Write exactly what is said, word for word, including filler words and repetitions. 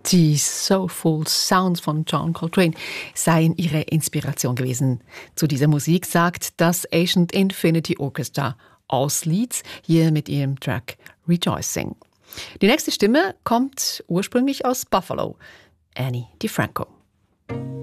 Die Soulful Sounds von John Coltrane seien ihre Inspiration gewesen. Zu dieser Musik sagt das Ancient Infinity Orchestra aus Leeds, hier mit ihrem Track Rejoicing. Die nächste Stimme kommt ursprünglich aus Buffalo, Annie DiFranco.